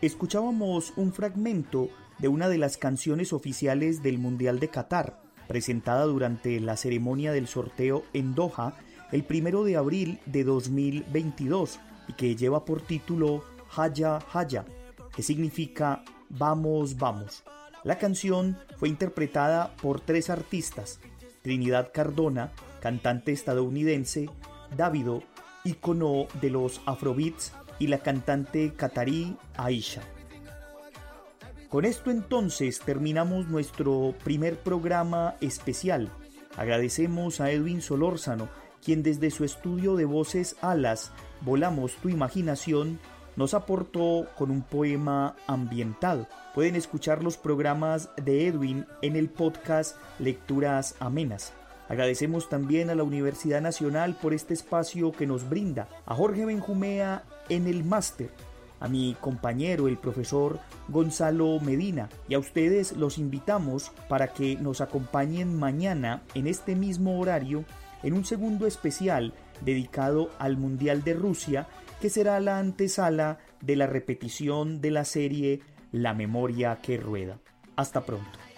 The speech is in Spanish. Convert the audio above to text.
Escuchábamos un fragmento de una de las canciones oficiales del Mundial de Qatar, presentada durante la ceremonia del sorteo en Doha el 1 de abril de 2022 y que lleva por título Haya Haya, que significa Vamos, vamos. La canción fue interpretada por 3 artistas: Trinidad Cardona, cantante estadounidense, Davido, ícono de los afrobeats, y la cantante catarí Aisha. Con esto entonces terminamos nuestro primer programa especial. Agradecemos a Edwin Solórzano, quien desde su estudio de voces Alas, Volamos tu imaginación, nos aportó con un poema ambientado. Pueden escuchar los programas de Edwin en el podcast Lecturas Amenas. Agradecemos también a la Universidad Nacional por este espacio que nos brinda, a Jorge Benjumea en el máster, a mi compañero el profesor Gonzalo Medina, y a ustedes los invitamos para que nos acompañen mañana en este mismo horario en un segundo especial dedicado al Mundial de Rusia, que será la antesala de la repetición de la serie La memoria que rueda. Hasta pronto.